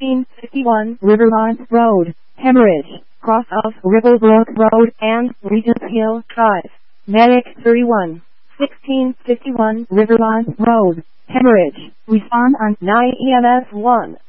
1651 Riverline Road, Hemorrhage, cross of Ribblebrook Road and Regent Hill Drive. Medic 31, 1651 Riverline Road, Hemorrhage. Respond on 9 EMS 1.